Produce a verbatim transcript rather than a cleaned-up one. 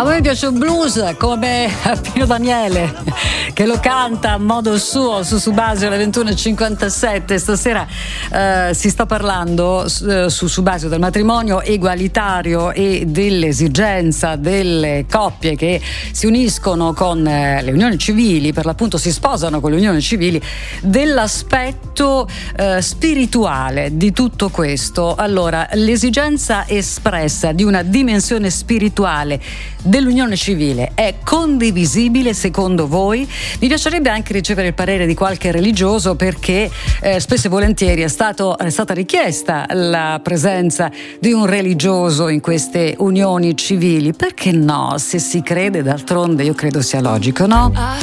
A me piace il blues come a Pino Daniele, che lo canta a modo suo su Subasio alle ventuno e cinquantasette. Stasera eh, si sta parlando eh, su Subasio del matrimonio egualitario e dell'esigenza delle coppie che si uniscono con eh, le unioni civili, per l'appunto si sposano con le unioni civili, dell'aspetto eh, spirituale di tutto questo. Allora, l'esigenza espressa di una dimensione spirituale dell'unione civile è condivisibile secondo voi? Mi piacerebbe anche ricevere il parere di qualche religioso, perché eh, spesso e volentieri è, stato, è stata richiesta la presenza di un religioso in queste unioni civili. Perché no? Se si crede, d'altronde io credo sia logico, no?